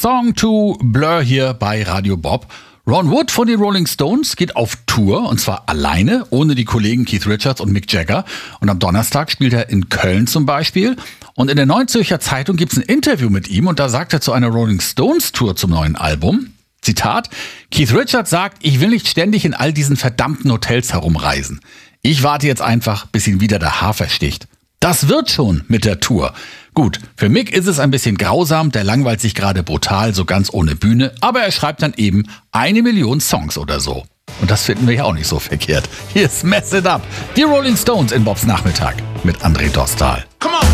Song to Blur hier bei Radio Bob. Ron Wood von den Rolling Stones geht auf Tour und zwar alleine, ohne die Kollegen Keith Richards und Mick Jagger. Und am Donnerstag spielt er in Köln zum Beispiel. Und in der Neuen Zürcher Zeitung gibt es ein Interview mit ihm und da sagt er zu einer Rolling Stones Tour zum neuen Album, Zitat, Keith Richards sagt, ich will nicht ständig in all diesen verdammten Hotels herumreisen. Ich warte jetzt einfach, bis ihn wieder der Hafer sticht. Das wird schon mit der Tour. Gut, für Mick ist es ein bisschen grausam, der langweilt sich gerade brutal, so ganz ohne Bühne, aber er schreibt dann eben 1 Million Songs oder so. Und das finden wir ja auch nicht so verkehrt. Hier ist Mess It Up, die Rolling Stones in Bobs Nachmittag mit André Dostal. Come on.